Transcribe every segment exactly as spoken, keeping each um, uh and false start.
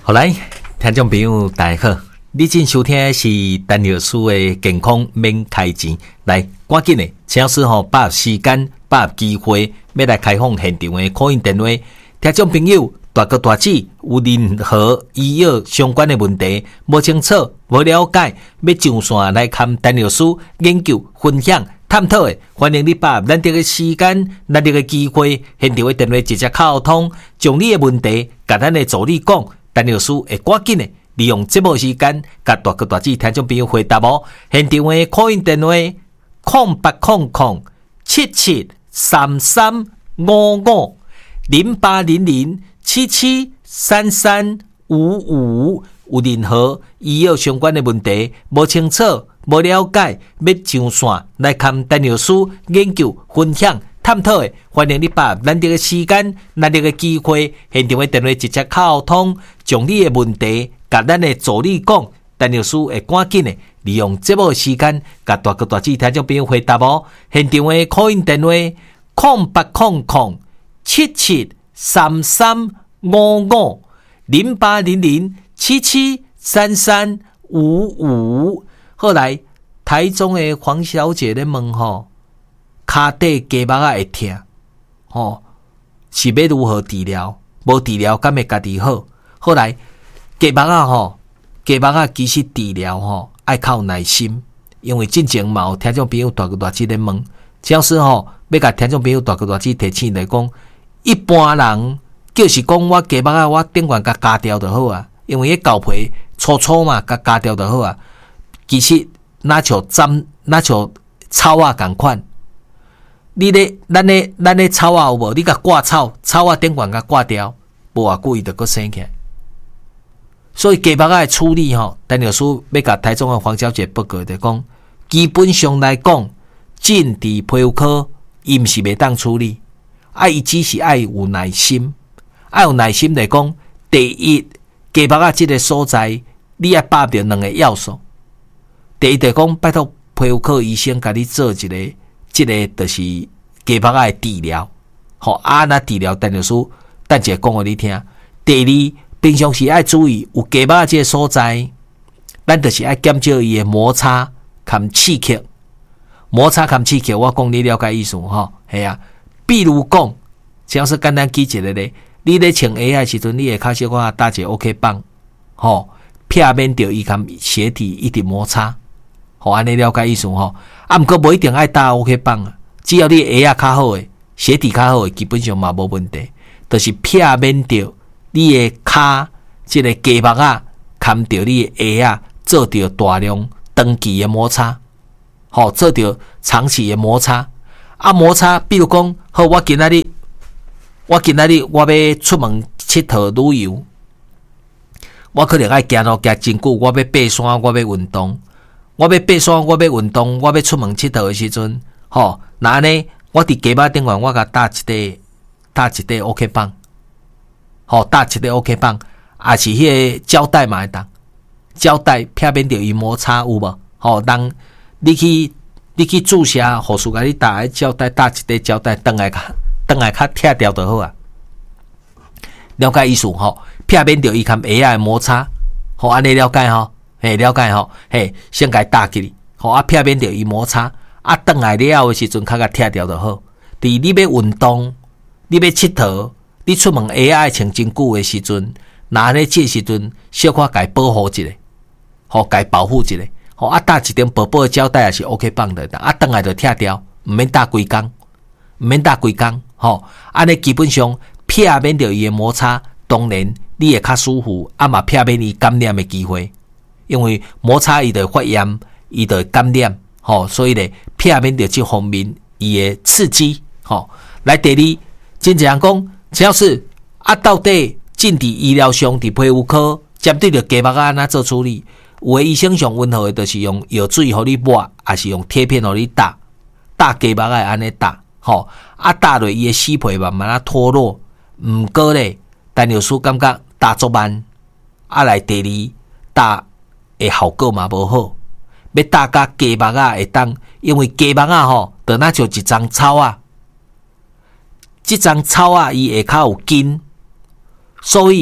好来，听众朋友大家好，你正收听的是陈老师的健康免开钱。来，赶紧的，请老师吼把握时间，把握机会，要来开放现场的 call in 电话。听众朋友，大哥大姐有任何医药相关的问题，无清楚、无了解，要上线来看陈老师研究、分享、探讨的，欢迎你把握咱这个时间、咱这个机会，现场的电话直接沟通，将你的问题甲咱的助理讲。陈老师会赶紧的利用节目时间，甲大哥大姐听众朋友回答哦。现场的 call in 电话空八空空七七三三五五零八零零七七三三五五。有任何医药相关的问题，无清楚、无了解，要上线来看陈老师研究、分享。探讨的，欢迎你把咱这个时间、咱这个机会，现场的电话直接沟通，将你的问题甲咱的助理讲，陈老师会赶紧的利用节目时间，甲大哥大姐听众朋友回答哦。现场的 call in 电话空八空空七七三三五五零八零零七七三三五五。后来台中的黄小姐咧问吼。骹底肩膀啊会痛，吼是要如何治疗？无治疗敢会家己好？后来肩膀啊吼，肩膀啊其实治疗吼爱靠耐心，因为进前嘛有听众朋友大哥大姐咧问，假使吼要甲听众朋友大哥大姐提醒来讲，一般人就是讲我肩膀啊我顶悬甲加掉就好啊，因为迄厚皮粗粗嘛，甲加掉就好啊。其实那像针，那像草啊共款。你咧，咱咧，咱咧草啊有无？你甲挂草，草啊顶悬甲挂掉，无偌久伊就佫生起来。所以肩膀啊处理吼，陈老师要甲台中的黄小姐报告就讲，基本上来讲，进伫皮肤科，伊毋是袂当处理，啊，伊只是爱有耐心，爱有耐心来讲，第一，肩膀啊即个所在，你爱把握着两个要素。第一就讲，拜托皮肤科医生甲你做一个。这个就是肩膀的治疗，好啊，那治疗陈老师等下讲互你听。第二，平常时爱注意有肩膀这个所在，咱就是爱减少伊的摩擦含刺激。摩擦含刺激，我讲你了解意思吼，系啊。比如讲，只要是简单举一个咧，你咧穿鞋的时阵，你会开始我搭一个 OK 棒，吼，避免掉伊含鞋体一直摩擦。好，安尼了解意思吼。啊，毋过无一定爱打 OK 棒啊，只要你鞋啊较好诶，鞋底较好诶，基本上嘛无问题。就是避免掉你诶骹即个肩膀啊，含着你诶鞋啊，做着大量长期诶摩擦，吼，做着长期诶摩擦。啊，摩擦，比如讲，好，我今仔日，我今仔日我要出门佚佗旅游，我可能爱行路行真久，我要爬山，我要运动。我要爬山，我要运动，我要出门佚佗的时阵，吼，那安尼我伫肩膀顶悬，我甲搭一块，搭一块 OK 棒，吼，搭一块 OK 棒，也是迄个胶带嘛会当，胶带避免着伊摩擦有无？吼，当你去你去注射护士甲你搭个胶带，搭一块胶带，等来等来较拆掉就好啊。了解意思吼，避免着伊含鞋仔的摩擦，吼，安尼了解吼。嘿，了解吼，嘿，先甲伊搭起哩，吼啊，避免着伊摩擦，啊，转来了后的时阵，较甲拆掉就好。伫你要运动，你要佚佗，你出门鞋爱穿真久的时阵，那咧这时阵，小可甲伊保护一下，吼，甲伊保护一下，吼啊，搭一张薄薄的胶带也是 OK 棒的，啊，转来就拆掉，毋免搭规工，毋免搭规工，吼，安尼基本上避免着伊的摩擦，当然你会较舒服，啊嘛避免伊感染的机会。因为摩擦伊就会发炎，伊就会感染，吼、哦，所以咧避免着这方面伊的刺激，吼、哦。来第二，真正讲，只要是啊，到底进伫医疗上伫皮肤科针对着肩膀啊，安怎做处理？有的医生上温和的，就是用药水互你抹，还是用贴片互你打，打肩膀啊，安尼打，吼、哦，啊打落伊的死皮慢慢啊脱落。毋过咧，陈老师感觉打足慢，啊来第二打。诶，效果嘛无好，要打甲肩膀啊会当，因为肩膀啊吼，就那像一张草啊，即张草啊伊下骹有筋，所以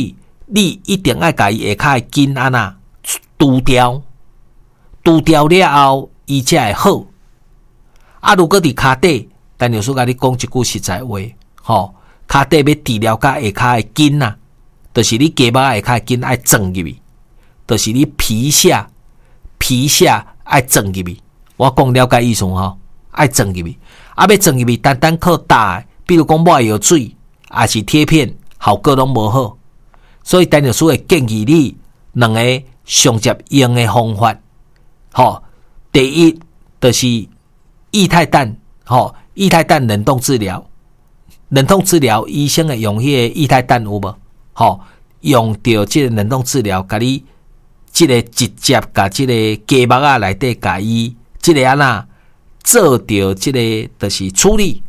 你一定要甲伊下骹的筋安那除掉，除掉了后，伊才会好。啊，如果伫骹底，陈老师甲你讲一句实在话，吼，骹底要治疗甲下骹的筋啊，就是你肩膀下骹的筋爱装入去，就是你皮下皮下爱装入去。我讲了解意思吼，爱装入去，啊，要装入去，单单靠打，比如讲抹药水，还是贴片，效果拢无好。所以陈老师会建议你两个上接用的方法，吼，第一就是液态氮，吼，液态氮冷冻治疗，冷冻治疗医生会用迄个液态氮有无？吼，用到即个冷冻治疗，甲你即个直接甲即个筋膜啊内底甲伊即个安那做到即个就是处理。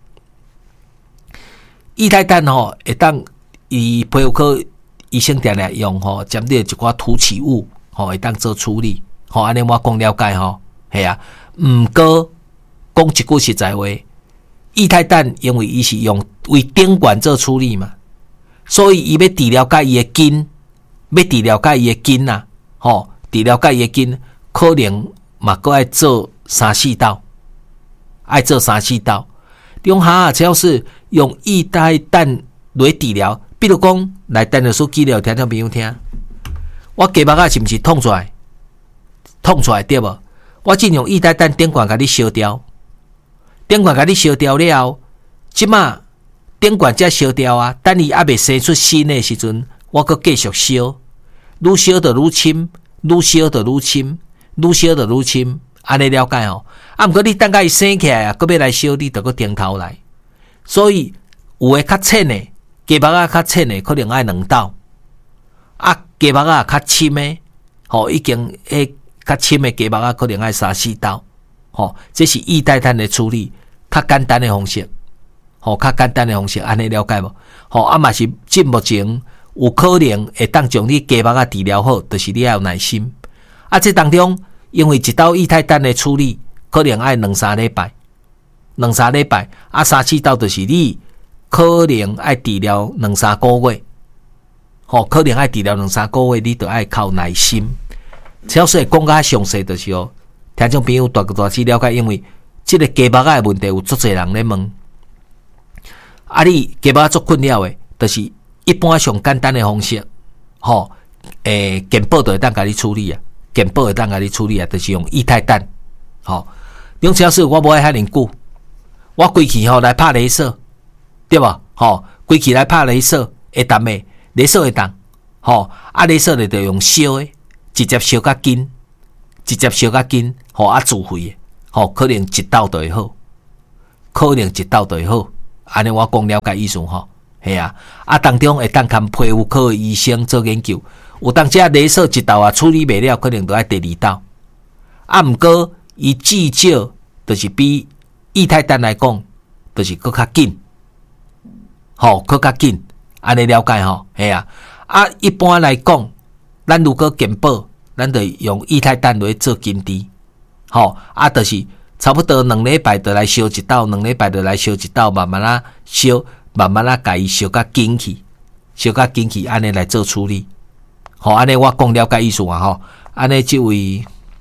液态氮吼会当伊皮肤科医生定定用吼，针对一寡凸起物吼会当做处理。吼，安尼我讲了解吼，系啊。毋过讲一句实在话，液态氮因为伊是用为顶管做处理嘛，所以伊要治疗甲伊的筋，要治疗甲伊的筋啊，吼，治疗甲伊的筋，可能嘛阁爱做三四道，爱做三四道。中下只要是用液态氮来治疗，比如讲来陈老师举例听听朋友听，我肩膀啊是毋是痛出来？痛出来对无？我尽用液态氮顶管甲你烧掉，顶管甲你烧掉了后，即马顶管才烧掉啊，等伊还未生出新的时阵，我阁继续烧，愈烧就愈深，愈烧就愈深，愈烧就愈深，安尼了解哦。啊，毋过你等甲伊生起来啊，阁要来烧，你着阁顶头来。所以有诶较浅诶，肩膀啊较浅诶，可能爱两道；啊，肩膀啊较深诶，吼，已经诶。较深的肩膀啊，可能爱三四道，吼、哦，这是液态氮的处理，较简单的方式，吼、哦，较简单的方式，安尼了解无？吼、哦，啊嘛是即目前有可能会当将你肩膀啊治疗好，就是你要有耐心。啊，这当中因为一道液态氮的处理，可能爱两三礼拜，两三礼拜，啊三四道就是你可能爱治疗两三个月，吼、哦，可能爱治疗两三个月，你就爱靠耐心。只要是讲较详细，就是哦，听众朋友大个大致了解，因为这个肩膀的问题有足侪人咧问。啊，你肩膀足困扰的，就是一般上简单的方式，吼、哦，诶，健保就会当甲你处理啊，健保会当甲你处理啊，就是用液态氮，吼、哦。用只要是我无爱遐尼久，我规气吼来拍雷射，对无？吼、哦，规气来拍雷射会当诶，雷射会当，吼、哦，啊，雷射咧就用烧诶。直接烧甲筋，直接烧甲筋，吼啊自费诶，吼可能一道就会好，可能一道就会好。安尼我讲了解意思吼，系啊，啊当中会当看皮肤科医生做研究，有当这雷射一道啊处理袂了，可能就爱第二道。啊，毋过伊至少就是比液态氮来讲，就是搁较紧，吼搁较紧。安尼了解吼，系啊，啊一般来讲。咱如果健保，咱就用液态氮来做根治，吼啊，就是差不多两礼拜就来烧一道，两礼拜就来烧一道，慢慢啊烧，慢慢啊甲伊烧甲紧去，烧甲紧去，安尼来做处理。吼，安尼我讲了解意思啊，吼，安尼这位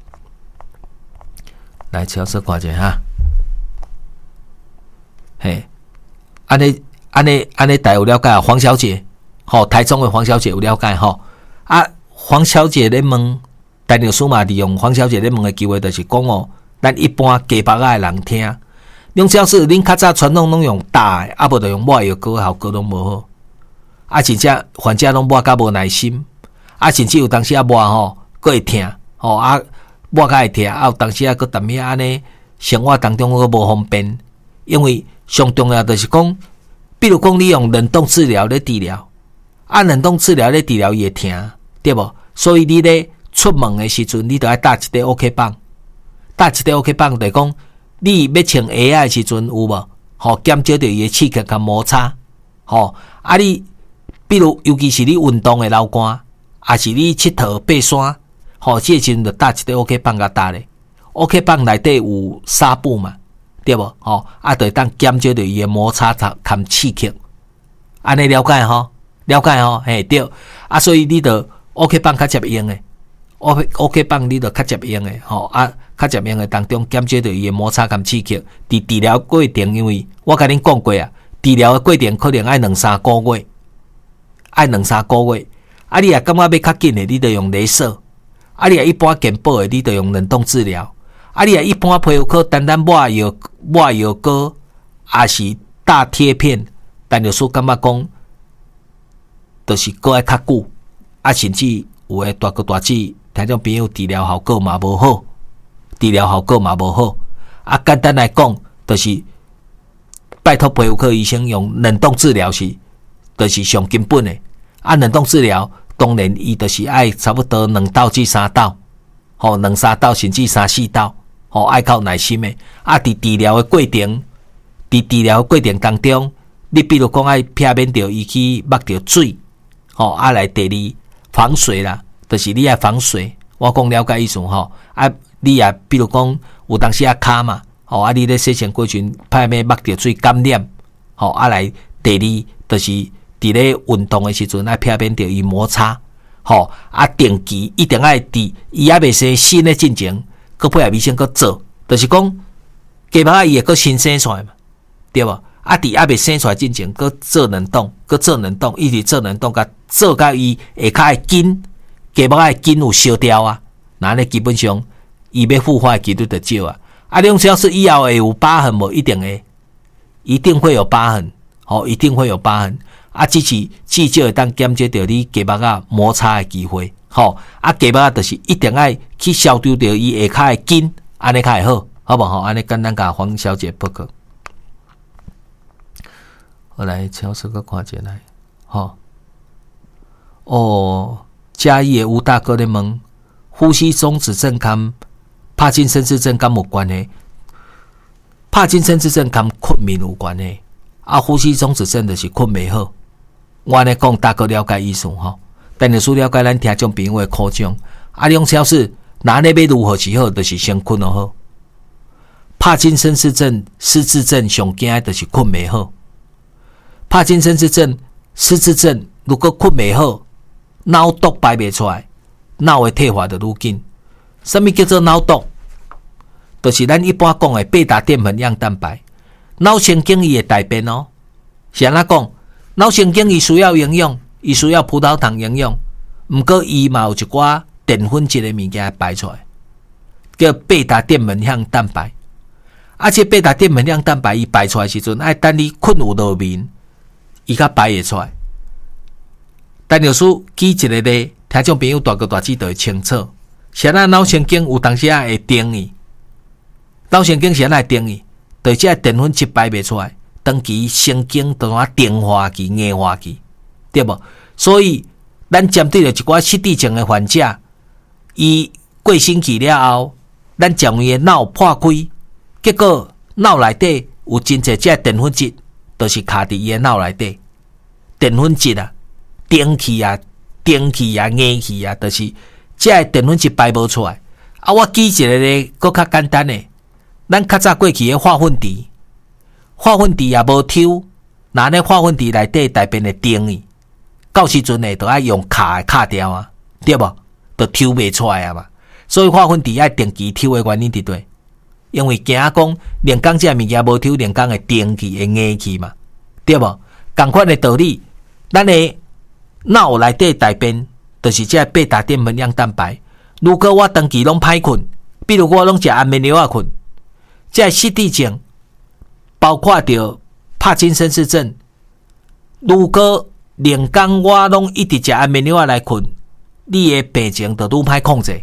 来超市看者哈，嘿，安尼安尼安尼大有了解啊，黄小姐，吼，台中的黄小姐有了解吼，啊。黄小姐咧问，陈老师嘛利用黄小姐咧问的机会，就是讲哦，咱一般家别仔的人听，用只要是恁较早传统拢用打的，啊无就用抹药膏，效果拢无好，啊甚至患者拢抹甲无耐心，啊甚至有当时啊抹吼，佫会痛，吼啊抹甲会痛，啊有当时啊佫淡咩安尼，生活当中佫无方便，因为上重要就是讲，比如讲你用冷冻治疗咧治疗，啊冷冻治疗咧治疗伊会痛。对无？所以你咧出门的时阵，你都要带一块 OK 棒，带一块 OK 棒，就是讲你要穿鞋仔的时阵有无？吼，减少着伊的刺激甲摩擦。吼，啊你比如尤其是你运动的流汗，还是你佚佗爬山，吼，这时阵就带一块 OK 棒甲带咧。OK 棒内底有纱布嘛，对无？吼，啊，就当减少着伊的摩擦含刺激。安尼了解吼？ 了解吼，嘿对，啊，所以你着 OK 棒较接用诶 ，OK OK 棒你着较接用诶，吼啊，较接用诶当中减少着伊诶摩擦感刺激。伫治疗过程，因为我甲恁讲过啊，治疗诶过程可能爱两三个月，爱两三个月。啊，你若感觉要较紧诶，你着用雷射；啊，你若一般健保诶，你着用冷冻治疗；啊，你若一般皮肤科单单抹药、抹药膏，也是大贴片，但有时感觉讲。就是过爱较久，啊，甚至有诶大哥大姐，听众朋友治疗效果嘛无好，治疗效果嘛无好。啊，简单来讲，就是拜托皮肤科医生用冷冻治疗是，就是上根本诶。啊，冷冻治疗当然伊就是爱差不多两道至三道，吼，两三道甚至三四道，吼，爱靠耐心诶。啊，伫治疗诶过程，伫治疗过程当中，你比如讲爱避免着伊去抹着水。吼、哦，啊来第二防水啦，就是你爱防水。我讲了解意思吼，啊，你也比如讲有当时啊卡嘛，吼、哦，啊你咧洗身过程歹免抹着水感染，吼、哦，啊来第二就是伫咧运动的时阵爱避免着伊摩擦，吼、哦，啊定期一定爱伫伊还未生新的进前，佮配合医生佮做，就是讲鸡毛仔伊会佮新生出来嘛，对无？啊，伫还未生出来进前，佮做冷冻，佮做冷冻，一直做冷冻，甲做甲伊下骹的筋，鸡毛仔的筋有烧掉啊，那呢基本上伊要复发的几率就少啊。啊，你讲只要是以后会有疤痕无？一定会，一定会有疤痕，吼、哦，一定会有疤痕。啊，只是至少会当减少掉你鸡毛仔摩擦的机会，吼、哦。啊，鸡毛仔就是一定爱去消除掉伊下骹的筋，安尼较会好，好无吼？安尼简单甲黄小姐报告。我来超市个看一来，吼哦，嘉义的吴大哥咧问，呼吸中止症跟帕金森氏症敢有关系？帕金森氏症跟困眠有关系，啊，呼吸中止症就是困袂好。我安尼讲，大哥了解意思吼，但是需了解咱听众朋友的苦衷。啊，你讲超市，那你要如何是好？就是先困就好。帕金森氏症、失智症上惊的就是困袂好。帕金森氏症、失智症，如果困袂好，脑毒排袂出来，脑的退化就愈紧。什么叫做脑毒？就是咱一般讲的贝塔淀粉样蛋白。脑神经伊会大便哦。是安怎讲？脑神经伊需要营养，伊需要葡萄糖营养，毋过伊嘛有一寡淀粉质的物件排出来，叫贝塔淀粉样蛋白。而且贝塔淀粉样蛋白伊排出来时阵，爱等你困有落眠。伊较排会出来，但有时举一个例，听众朋友大哥大姐就会清楚。是咱脑神经有当时啊会定伊，脑神经是安会定伊，就是这淀粉质排袂出来，长期神经就啊定化期、硬化期，对无？所以咱针对着一寡失智症的患者，伊过身去了后，咱将伊的脑破开，结果脑内底有真侪这淀粉质。都是卡伫伊诶脑内底，淀粉质啊、电气啊、电气啊、硬气啊，就是这个淀粉质排无出来。啊，我举一个咧，搁较简单诶，咱较早过去诶化粪池，化粪池也无抽，那呢化粪池内底大便会定伊，到时阵呢，就爱用卡卡掉啊，对无？就抽袂出来啊嘛。所以化粪池爱定期抽诶原因伫对。因为惊讲连工这物件无抽，连工会电气会硬气嘛，对无？同款的道理，咱的脑内底大便就是这贝塔淀粉样蛋白。如果我长期拢歹困，比如我拢食安眠药啊困，这失智症包括着帕金森氏症，如果连工我拢一直食安眠药来困，你的病情就愈歹控制，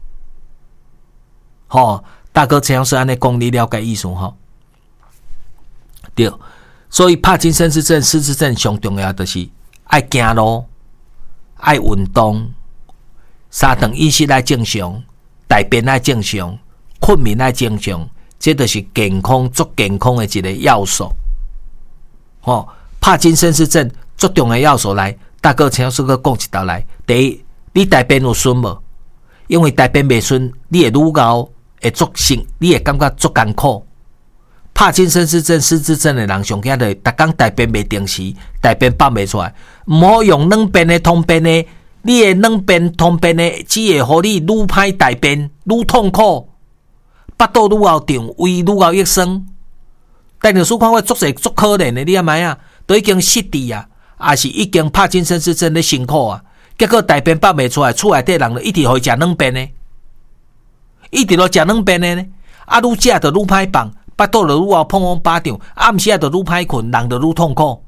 吼。大哥，这样是安尼讲，你了解意思吼？对，所以帕金森氏症、失智症上重要就是爱行路、爱运动、三顿饮食爱正常、大便爱正常、困眠爱正常，这就是健康足健康的一个要素。吼、哦，帕金森氏症足重要要素来，大哥，请说个讲一道来。第一，你大便有顺无？因为大便袂顺，你会愈熬。会足辛，你会感觉足艰苦。 帕金森氏症、失智症的人上惊的，逐工大便袂定时，大便放袂出来，唔好用软便的、通便的，你的软便、通便的，只会互你愈歹大便，愈痛苦，腹肚愈后胀，胃愈后益酸。但尿素看我足侪足可怜的，你阿妈啊，都已经失智啊，也是已经帕金森氏症咧辛苦啊，结果大便放袂出来，厝内底人就一直互伊食软便的，一直都食软便的呢，啊，愈食就愈歹放。腹肚就愈后碰碰巴掌，暗时就愈歹困，人就愈痛苦。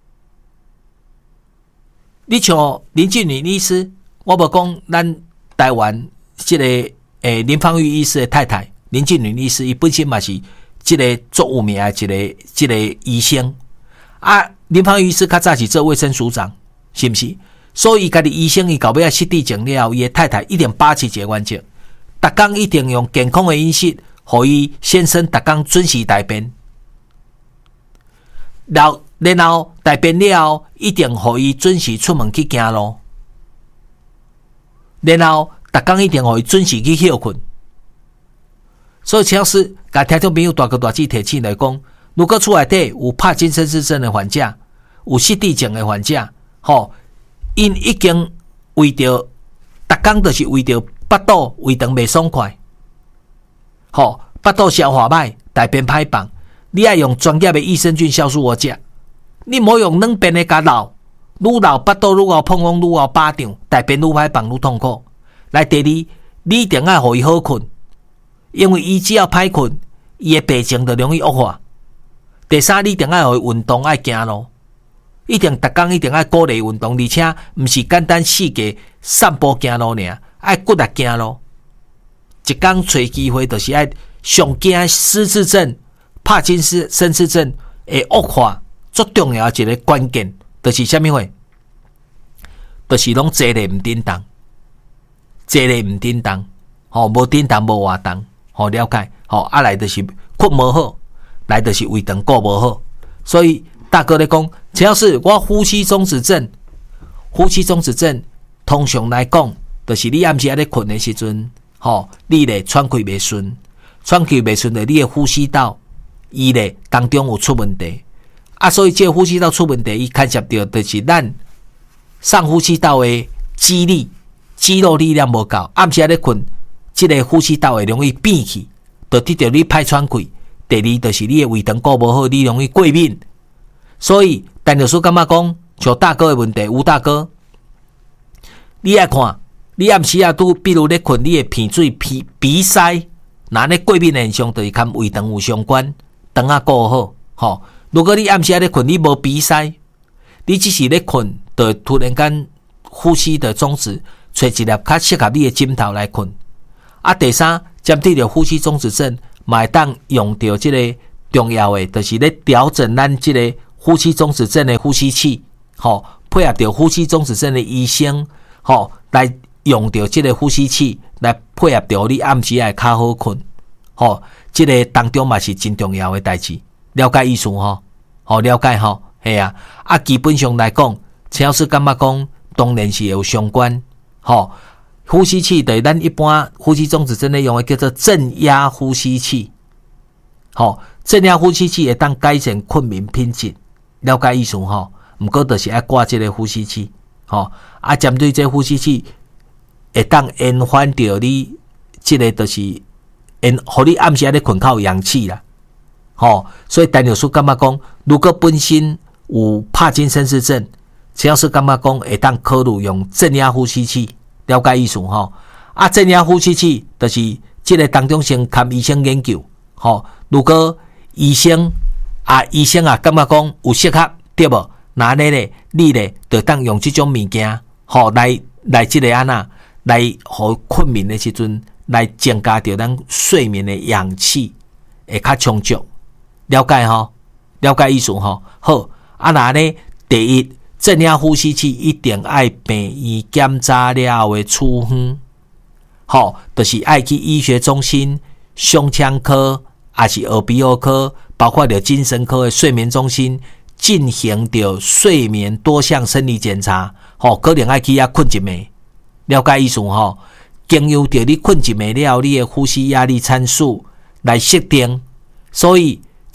你像林俊宇医师，我无讲咱台湾即、这个诶林芳玉医师的太太林俊宇医师，伊本身嘛是即个足有名的一个即、这个医生啊。林芳玉医师较早是做卫生署长，是毋是？所以伊家己医生伊到尾啊失智症了后，伊的太太一定把持一个原则，逐工一定用健康的饮食。互伊先生逐工准时大便，然后然后大便了后，一定互伊准时出门去行路，然后逐工一定互伊准时去休困。所以，请是甲听众朋友大哥大姐提醒来讲，如果厝内底有帕金森氏症的患者，有失智症的患者，吼，因已经为着逐工就是为着腹肚胃肠袂爽快。吼，腹肚消化歹，大便歹放，你爱用专业的益生菌酵素我食，你莫用软便的甲流，愈流腹肚愈后碰碰愈后巴掌，大便愈歹放愈痛苦。来第二，你一定爱互伊好困，因为伊只要歹困，伊的病情就容易恶化。第三，你一定爱互伊运动，爱行路，一定逐工一定爱鼓励运动，而且毋是简单四界散步行路尔，爱骨力行路。一工找机会，就是爱上惊失智症、帕金森氏症的恶化，最重要的一个关键，就是啥物货？就是拢坐咧唔叮当，坐咧唔叮当，吼无叮当无活动，吼了解，吼啊来就是困无好，来就是胃肠顾无好，所以大哥咧讲，只要是我呼吸中止症，呼吸中止症通常来讲，就是你暗时咧困的时阵。吼，你咧喘气袂顺，喘气袂顺的，你的呼吸道伊咧当中有出问题啊，所以这个呼吸道出问题，伊牵涉到就是咱上呼吸道的肌力、肌肉力量无够，暗时咧困，这个呼吸道会容易变去，就得到你歹喘气。第二，就是你的胃肠顾无好，你容易过敏。所以，陈律师感觉讲，像大哥的问题，吴大哥，你爱看。你暗时啊，拄比如咧困，你的鼻水、鼻鼻塞，那咧过敏现象，就是跟胃肠有相关。肠啊顾好，吼。如果你暗时啊咧困，你无鼻塞，你只是咧困，就突然间呼吸的终止，找一粒较适合你的枕头来困。啊，第三，针对着呼吸中止症，嘛会当用到这个重要的，就是咧调整咱这个呼吸中止症的呼吸器，吼，配合着呼吸中止症的医生，吼来。用到这个呼吸器来配合着你暗时会较好困，吼，这个当中嘛是真重要的代志，了解意思吼，吼了解吼，系啊，啊基本上来讲，陈老师感觉讲，当然是有相关，吼，呼吸器对咱一般呼吸中止症咧用的叫做正压呼吸器，吼，正压呼吸器会当改善困眠品质，了解意思吼，毋过就是爱挂这个呼吸器，吼，啊针对这呼吸器。会当延缓着你，即个就是延，互你暗时咧困靠氧气啦，吼、哦。所以陈律师感觉讲，如果本身有帕金森氏症，只要是感觉讲会当考虑用正压呼吸器，了解意思吼。啊，正压呼吸器就是即个当中先看医生研究，吼、哦。如果医生啊，医生啊感觉讲有适合对无？那呢咧，你咧就当用即种物件，吼、哦、来来即个安那。来互困眠的时阵，来增加着咱睡眠的氧气会较充足，了解吼？了解意思吼？好，啊那呢？第一，正压呼吸器一定爱病院检查了后的处方，吼，就是爱去医学中心、胸腔科，还是耳鼻喉科，包括着精神科的睡眠中心进行着睡眠多项生理检查，吼，可能爱去遐困一暝。了解意思吼，经由着你困一暝了，你的呼吸压力参数来设定，所以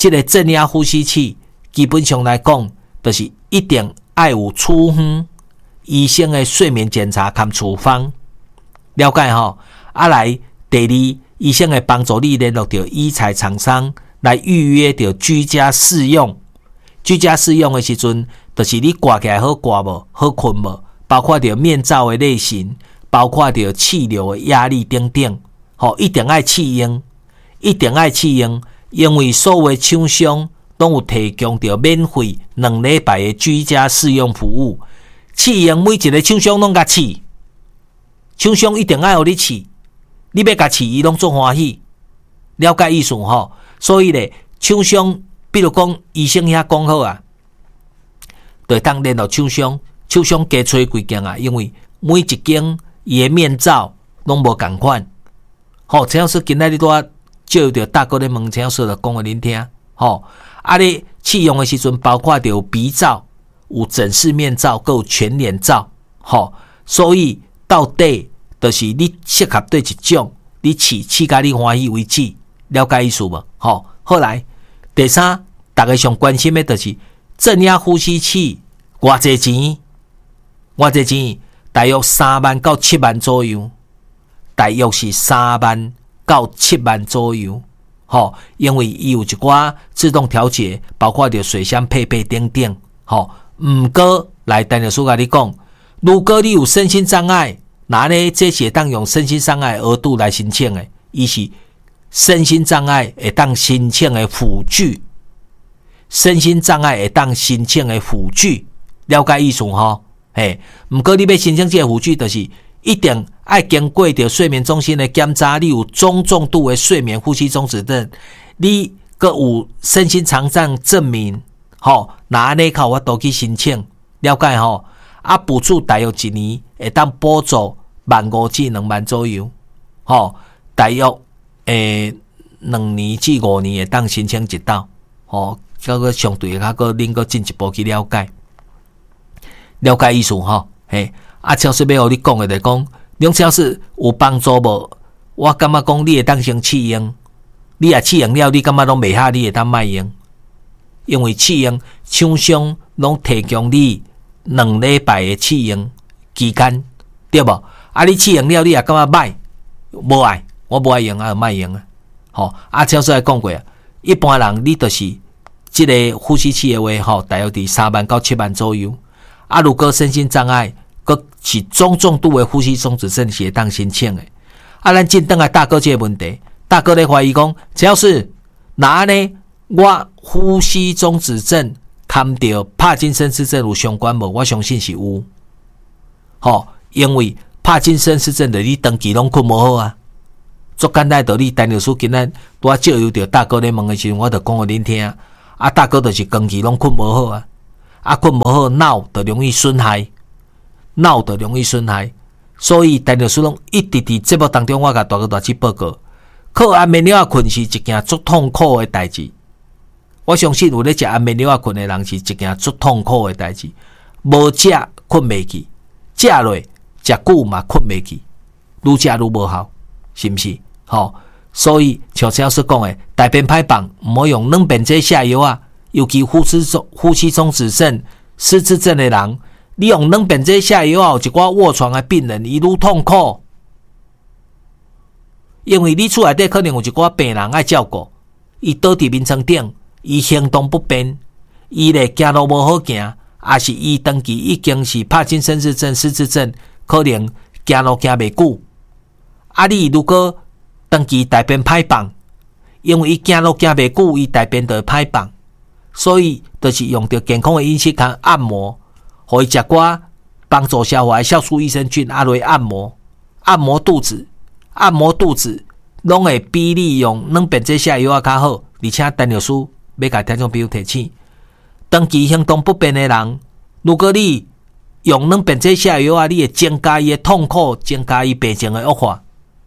这个正压呼吸器基本上来讲，就是一定要有处方，医生的睡眠检查和处方，了解吼。啊来，第二，医生会帮助你联络到医材厂商来预约到居家试用。居家试用的时阵，就是你挂起来好挂无，好困无，包括着面罩的类型，包括着气流的压力等等，吼，一定要试用，一定要试用，因为所有的厂商拢有提供着免费两礼拜的居家试用服务。试用每一个厂商拢甲试，厂商一定要互你试，你要甲试，伊拢做欢喜，了解意思吼。所以咧，厂商。比如讲，医生遐讲好啊，就当联络厂商，厂商加找几间啊，因为每一间伊的面罩拢无共款。吼，陈老师今仔日拄啊接到大哥咧问陈老师，就讲互恁听。吼，啊咧试用的时阵，包括着有鼻罩、有整式面罩，还有全脸罩。吼，所以到底就是你适合对一种，你试试甲你欢喜为止，了解意思无？吼，好来。第三，大家上关心的就是正压呼吸器偌济钱？偌济钱？大约三万到七万左右，大约是三万到七万左右。吼，因为伊有一寡自动调节，包括着水箱配备等等。吼，毋过来陈老师甲你讲，如果你有身心障碍，那呢这是当用身心障碍额度来申请的，伊是。身心障碍会当申请的辅具，身心障碍会当申请的辅具，了解意思吼？嘿，毋过你要申请这个辅具，就是一定要经过着睡眠中心的检查，你有中重度的睡眠呼吸中止症，你阁有身心残障证明，吼，那安尼靠我都去申请，了解吼？啊，补助大约一年会当补助万五至两万左右，吼，大约。诶，两年至五年会当申请一道，吼，较个相对较个恁个进一步去了解，了解意思吼，嘿，啊，超市要互你讲的就讲，两超市有帮助无？我感觉讲你会当先试用，你也试用了，你感觉拢袂合，你会当卖用，因为试用厂商拢提供你两礼拜的试用期间，对无？啊，你试用了，你也感觉歹，无爱。我不爱用啊，卖用啊。吼、哦，啊，超市也讲过啊，一般人你就是这个呼吸器的话，吼、哦，大约伫三万到七万左右。啊，如果身心障碍，佮是中重度的呼吸中止症，是会当申请的。啊，咱进等来大哥这个问题，大哥咧怀疑讲，陈老师，那呢？我呼吸中止症跟着帕金森氏症有相关无？我相信是有。吼、哦，因为帕金森氏症的你长期拢困无好啊。足简单道理，陈老师今仔拄接有着大哥咧问的时阵，我就讲互恁听。啊，大哥就是长期拢困无好啊，啊困无好，脑就容易损害，脑就容易损害。所以陈老师拢一直伫节目当中，我甲大哥大姐报告，靠安眠药困是一件足痛苦的代志。我相信有咧食安眠药困的人是一件足痛苦的代志。无食困袂去，食落食久嘛困袂去，愈食愈无效。是不是？吼、哦，所以像陈老师讲的，大便歹放，唔好用软便剂下药啊。尤其呼吸中呼吸中止症、失智症的人，你用软便剂下药啊，有一寡卧床的病人，伊愈痛苦，因为你厝内底可能有一寡病人爱照顾，伊倒伫眠床顶，伊行动不便，伊咧行路无好行，也是伊长期已经是帕金森氏症、失智症，可能行路行袂久。啊，你如果长期大便歹放，因为伊行路行袂久，伊大便就会歹放，所以就是用着健康的饮食跟按摩，互伊食寡帮助消化的酵素益生菌，啊落按摩，按摩肚子，按摩肚子，拢会比你用软便剂下药啊较好。而且陈老师要甲听众朋友提醒，长期行动不便的人，如果你用软便剂下药啊，你会增加伊的痛苦，增加伊病情的恶化。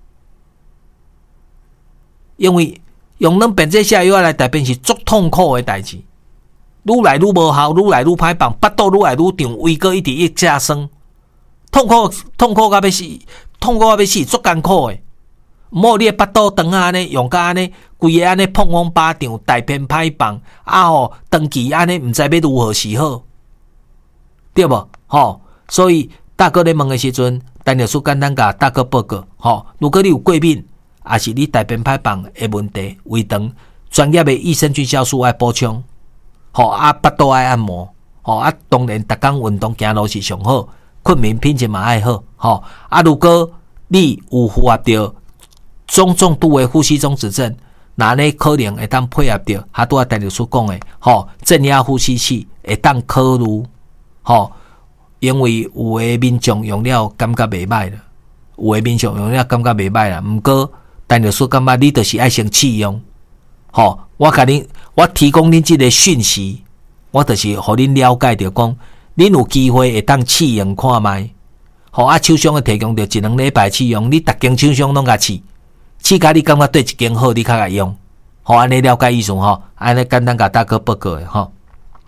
因为用软便剂下药来大便是足痛苦的代志，愈来愈无效，愈来愈歹放，腹肚愈来愈长，胃阁一直一加酸，痛苦痛苦到要死，痛苦到要死，足艰苦的。毋好你的腹肚长啊安尼，用甲安尼规个安尼碰风巴掌，大片歹棒，啊吼，长期安尼毋知要如何是好，对无？吼，所以大哥咧问的时阵，陈律师简单甲大哥报告，吼，如果你有过敏，还是你大便歹棒的问题，胃肠专业的益生菌酵素爱补充，吼啊，腹肚爱按摩，吼啊，当然逐工运动行路是上好，困眠品质嘛爱好，吼啊，如果你有符合着中重度的呼吸中止症，那呢可能会当配合着，哈拄啊陈律师讲的，吼正压呼吸器会当考虑，吼，因为有的民众用了感觉袂歹啦，有的民众用了感觉袂歹啦，毋过陈律师感觉你就是爱先试用，吼，我甲恁我提供恁即个讯息，我就是互恁了解着讲，恁有机会会当试用看卖。吼啊！厂商会提供着一两礼拜试用，你逐间厂商拢甲试，试甲你感觉对一间好，你较甲用。吼，安尼了解意思吼，安尼简单甲大哥报告的吼。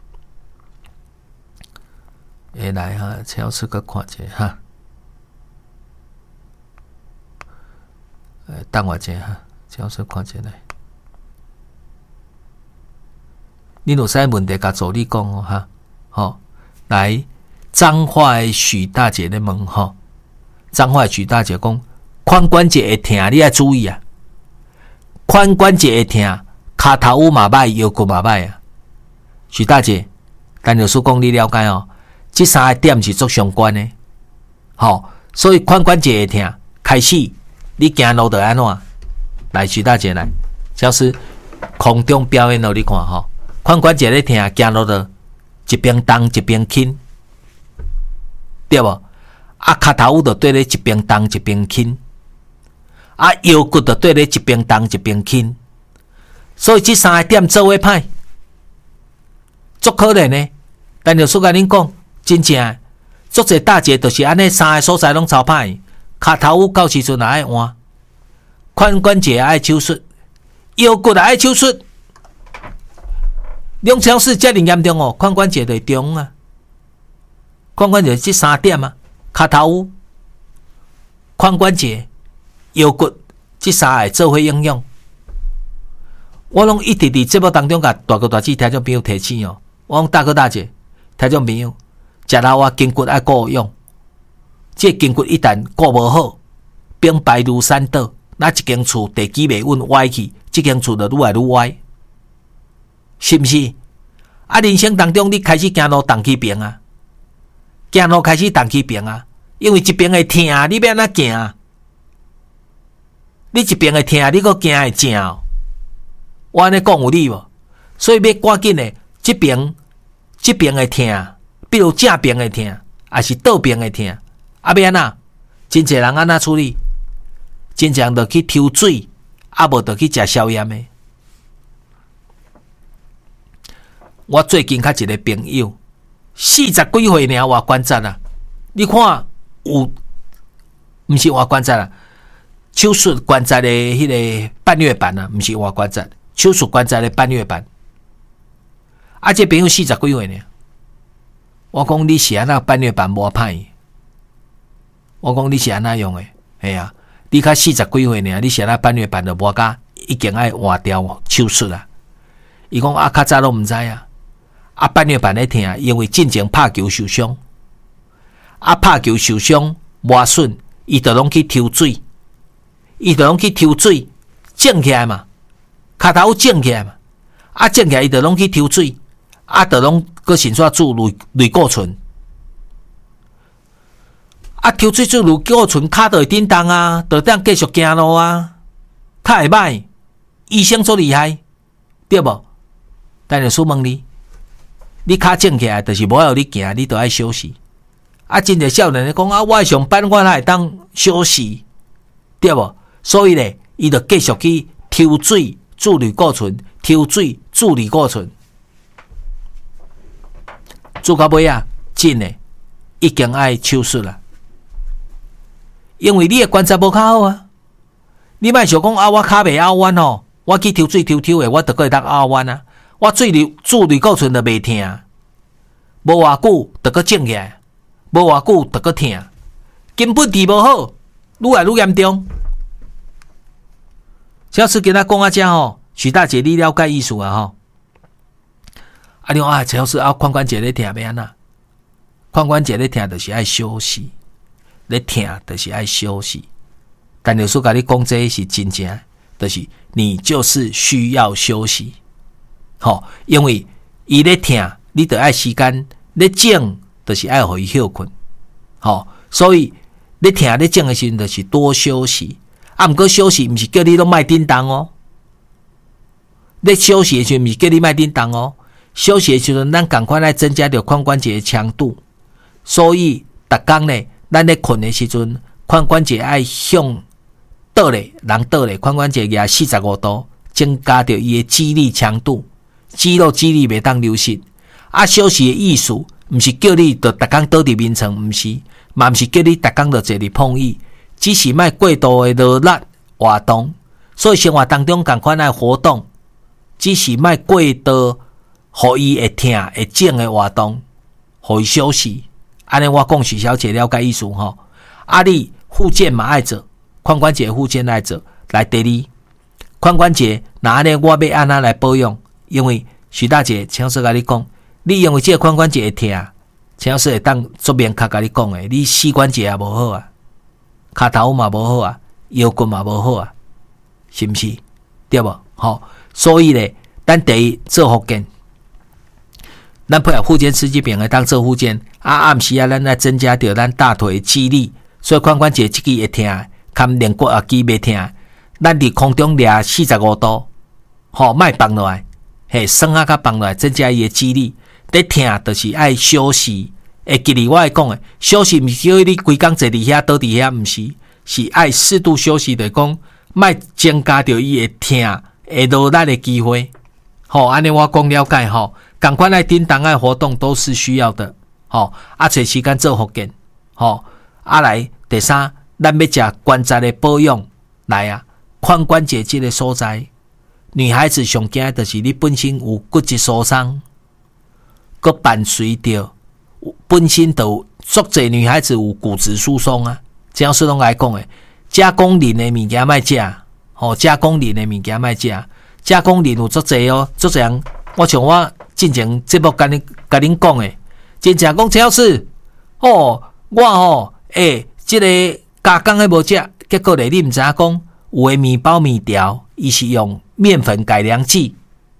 下来哈，超市个看者哈，呃，等我者哈，超市看者来。恁有啥问题甲助理讲哦哈，吼，来。彰化的许大姐咧问吼，彰化的许大姐讲，髋关节会痛，你要注意啊！髋关节会痛，骹头有嘛歹，腰骨嘛歹啊！许大姐，陈律师讲你了解哦，这三个点是足相关的，吼，所以髋关节会痛，开始你行路就安怎？来，许大姐来，教师空中表演哦，你看吼，髋关节咧痛，行路就一边动一边轻。对无？啊，骹头就对咧一边动一边轻，啊，腰骨就对咧一边动一边轻，所以这三个点做伙歹，足可能呢。但律师甲恁讲，真正足侪大姐就是安尼三个所在拢超歹，骹头到时阵也爱换，髋关节也爱手术，腰骨也爱手术，两条事遮尔严重哦，髋关节就中啊。髋关节这三点啊，骹头、髋关节、腰骨这三个做伙应用，我拢一直伫节目当中甲大哥大姐听众朋友提醒哦。我讲大哥大姐，听众朋友，食老啊筋骨爱顾用，这筋骨一旦顾无好，兵败如山倒，那一间厝地基袂稳歪去，这间厝就愈来愈歪，是毋是？啊，人生当中你开始行路动起病啊。行路开始动起病啊，因为一边会痛，你要安怎行？你一边会痛，你搁行会正哦。我安尼讲有理无？所以要赶紧的，这边这边会痛，比如正边会痛，还是倒边会痛，啊要安怎？真侪人安怎处理？真正着去抽水，啊无着去食消炎的。我最近较一个朋友。四十几岁尔，外关节啊！你看有，毋是外关节啊，手术关节的迄个半月板啊，毋是外关节，手术关节的半月板。啊，这朋友四十几岁尔，我讲你是安那半月板无歹，我讲你是安那用的，系啊，你较四十几岁尔，你是安那半月板就无甲已经爱换掉手术啦。伊讲啊，较早都毋知啊。啊，半月板咧疼，因为进前拍球受伤，啊，拍球受伤磨损，伊就拢去抽水，伊就拢去抽水，正起来嘛，骹头正起来嘛，啊，正起来伊就拢去抽水，啊，就拢搁先煞注类类固醇，啊，抽水注类固醇，骹就会震动啊，就当继续行路啊，较会歹，医生足厉害，对无？但是问你。你脚正起来，就是无要你行，你都爱休息。啊，真侪少年咧讲啊，我上班我哪会当休息，对无？所以咧，伊就继续去抽水、注类固醇、抽水、注类固醇，做到尾啊，真诶，已经爱手术啦。因为你诶关节无较好啊，你莫想讲啊，我骹袂拗弯吼，我去抽水抽抽诶，我就可以当拗弯啊。我水流注类固醇就袂痛，无偌久就搁正起来，无偌久就搁痛，根本治无好，愈来愈严重。小事今仔讲啊，遮吼， 许大姐，你了解意思啊？吼，啊，你啊，陈老师啊，髋关节咧疼要安怎？髋关节咧疼就是爱休息，咧疼就是爱休息。但有时候跟你讲这是真正，就是你就是需要休息，吼，因为伊咧疼，你得爱时间咧静，就是爱互伊休困，吼，所以咧疼咧静的时阵，就是多休息。啊，毋过休息毋是叫你拢莫叮当哦，咧休息的时阵毋是叫你莫叮当哦，休息的时阵咱赶快来增加着髋关节的强度，所以逐工呢，咱咧困的时阵，髋关节爱向倒咧，人倒咧，髋关节压四十五度，增加着伊的肌力强度，肌肉肌力袂当流失。啊，休息的意思，毋是叫你着逐工倒伫眠床，毋是，嘛毋是叫你逐工着坐伫碰椅，只是莫过度的劳力活动。所以生活当中共款爱活动，只是莫过度，互伊会疼会静的活动，互伊休息。安尼我讲许小姐了解意思吼。啊，你复健嘛爱做。髋关节复健来做，来第二，髋关节那安尼我要安怎来保养？因为徐大姐，请老师甲你讲，你因为这个髋关节会疼，请老师会当做面壳甲你讲诶，你膝关节也无好啊，骹头嘛无好啊，腰骨嘛无好啊，是毋是？对无？吼，所以咧，咱第一做复健，咱配合复健吃鸡饼来当做复健，啊暗时啊，咱来增加着咱大腿肌力，所以髋关节即个会疼。含连骨啊肌袂疼，咱伫空中掠四十五度，吼，莫放落来，嘿，酸啊甲放落来，增加伊的肌力。咧疼就是爱休息。会记哩，我会讲诶，休息毋是叫你规工坐伫遐倒伫遐，毋是，是爱适度休息，就是讲莫增加着伊会疼会劳力的机会。吼，安尼我讲了解吼，赶快来叮当爱活动都是需要的。吼，啊，找时间做复健。吼，啊来第三。咱要食关节的保养来啊，髋关节这个所在，女孩子上惊就是你本身有骨质疏松，佮伴随着本身就足侪女孩子有骨质疏松啊。这样说拢来讲诶，加工磷的物件莫食，吼，加工磷的物件莫食，加工磷有足侪哦，足侪人，我像我之前节目甲恁甲恁讲诶，真正讲陈老师，哦，我吼，诶、欸，这个。加工的无食，结果咧，你毋知影讲，有诶面包面条，伊是用面粉改良剂。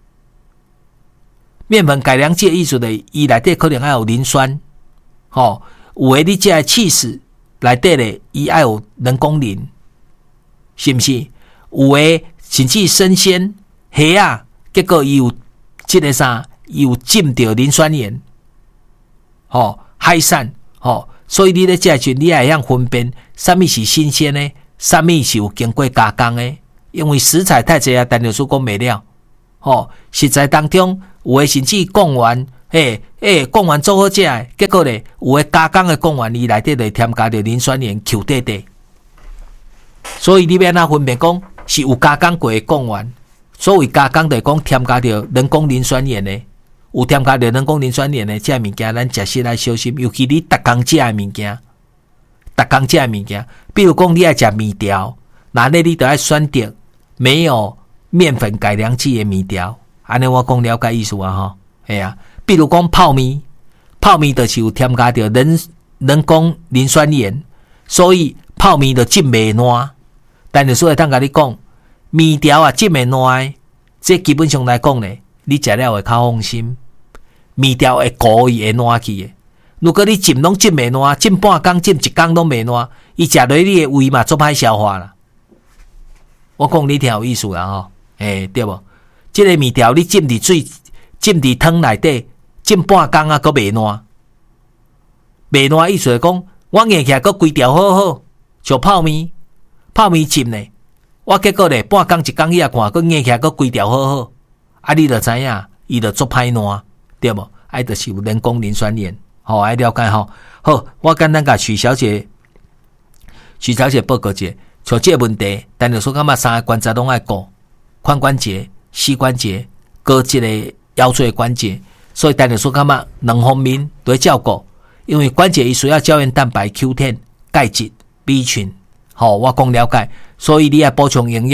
面粉改良剂的意思咧，伊内底可能还有磷酸，吼、哦，有诶你食诶起司内底咧，伊爱有人工磷，是毋是？有诶甚至生鲜虾啊，结果伊有即个啥，伊有浸着磷酸盐，吼、哦，海产，吼、哦。所以你咧食时，你也会晓分辨什么是新鲜的，什么是有经过加工的。因为食材太济啊，但就是讲袂了。吼，食材当中有诶甚至讲完，诶诶，讲完做好食诶，结果咧有诶加工诶讲完，伊内底就添加着磷酸盐 Q 弟弟。所以你要哪分辨讲是有加工过诶讲完，所谓加工就是讲添加着人工磷酸盐诶。有添加着人工磷酸盐的这物件，咱食起来小心。尤其你逐工食的物件，逐工食的物件，比如讲你爱食面条，那咧你就爱选择没有面粉改良剂的面条。安尼我讲了解意思啊吼，系啊。比如讲泡面，泡面就是有添加着人人工磷酸盐，所以泡面就浸袂烂。但是所以通甲你讲，面条啊浸袂烂，这基本上来讲咧。你食了会较放心，面条会固伊会烂去的。如果你浸拢浸袂烂，浸半工、浸一工拢袂烂，伊食落你的胃嘛，足歹消化啦。我讲你听有意思啦吼，诶，对无？即、這個面条你浸伫水、浸伫湯內底，浸半工啊，佫袂爛。袂爛意思係講，我硬起來佫規條好好，像泡面，泡面浸呢，我結果咧半工一工以下看，佫硬起來佫規條好好。啊，你就知影，伊就足歹爛，對無？啊，就是有人工磷酸鹽，吼、哦，愛了解吼。好，我簡單甲許小姐、許小姐報告者，像這個問題，但是說感覺三個關節攏愛顧，髖關節、膝關節，閣即個腰椎關節，所以但是說感覺兩方面都要照顧，因為關節伊需要膠原蛋白、Q 十、鈣質、B 群，吼、哦，我講了解，所以你要補充營養。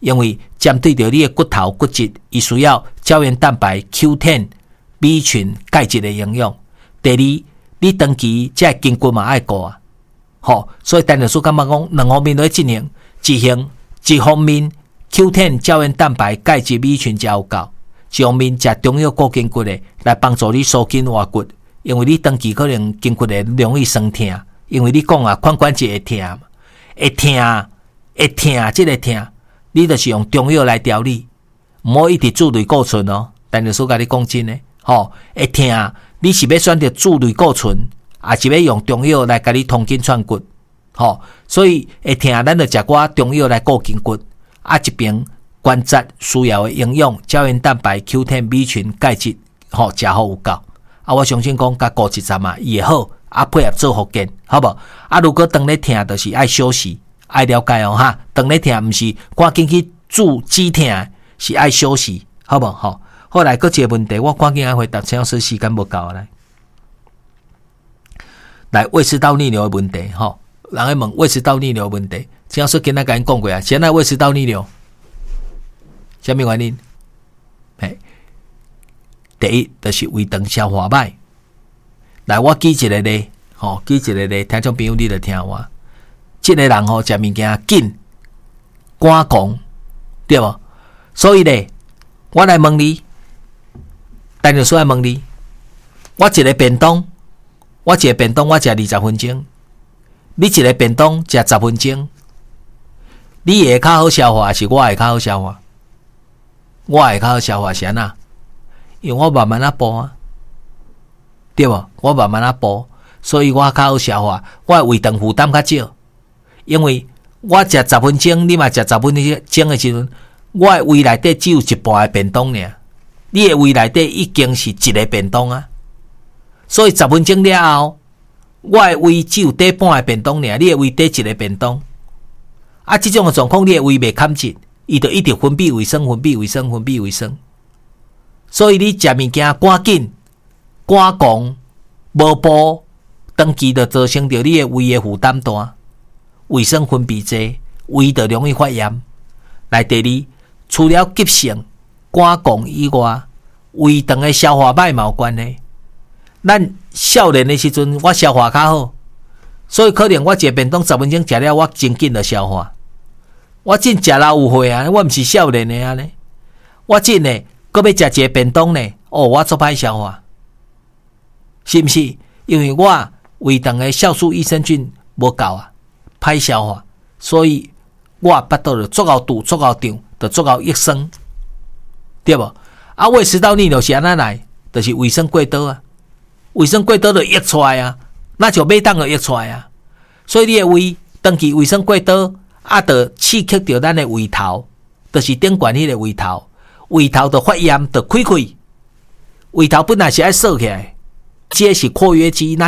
因为针对着你的骨头骨质，伊需要胶原蛋白、Q 十、B 群、钙质的营养。第二，你长期这筋骨嘛爱顾啊，吼，所以陈老师感觉讲两方面都要进行，一行一方面 Q 十 胶原蛋白、钙质、B 群才有够，一方面食中药固筋骨的，来帮助你收筋活骨，因为你长期可能筋骨会容易酸痛，因为你讲啊，髋关节会痛，会痛，会痛，这个痛，你就是用中药来调理，唔好一直注类固醇哦。陈老师甲你讲真的，吼，会痛。你是要选择注类固醇，还是要用中药来甲你通筋串骨？吼、哦，所以会听咱就食寡中药来固筋骨。啊，一边关节需要的营养、胶原蛋白、Q 十、B 群、钙质，吼、哦，食好有够。啊，我相信讲甲顾一站啊，也好，啊配合做复健，好无？啊，如果当咧听，就是爱休息，爱了解哦哈。当咧听，毋是赶紧去注止痛，是爱休息，好无？吼、哦。后来，佫一个问题，我赶紧来回答，陈老师时间无够来。来，胃食道逆流的问题，吼，人家问胃食道逆流的问题，陈老师今仔甲因讲过啊，现在胃食道逆流，什么原因？嘿，第一就是胃肠消化歹。来，我举一个例，吼，举一个例，听众朋友你著听我，这个人吼食物件紧、赶狂，对无？所以咧，我来问你。陈老师来问你，我一个便当，我一个便当我食二十分钟，你一个便当食十分钟，你会较好消化，还是我会较好消化？我会较好消化是安那？因为我慢慢啊补啊，对无？我慢慢啊补，所以我较好消化，我的胃肠负担较少。因为我食十分钟，你嘛食十分钟的时阵，我的胃内底只有一半的便当尔。你的胃内底已经是一个便当啊，所以十分钟了后，我的胃只有底半个便当尔，你的胃底一个便当。啊，这种的状况，你的胃袂堪折，伊就一直分泌胃酸、分泌胃酸、分泌胃酸。所以你食物件赶紧、赶狂、无补，长期就造成着你的胃的负担大，胃酸分泌多，胃就容易发炎。来，第二，除了急性赶狂以外，胃肠的消化歹嘛有关系。咱少年的时阵，我消化较好，所以可能我一个便当十分钟食了，我真紧就消化。我真食老有岁啊，我毋是少年的啊呢。我真的，搁要食一个便当呢，哦，我做歹消化，是毋是？因为我胃肠的酵素益生菌无够啊，歹消化，所以我腹肚就足够堵、足够胀，就足够益生。对无？啊，胃食道逆流是安怎来？就是胃酸过多啊，胃酸过多就溢出来啊，那就每当就溢出来啊。所以你的胃长期胃酸过多，啊，就刺激到咱的胃头，就是顶管迄个胃头，胃头就发炎，就开开。胃头本来是爱缩起来，这是括约肌。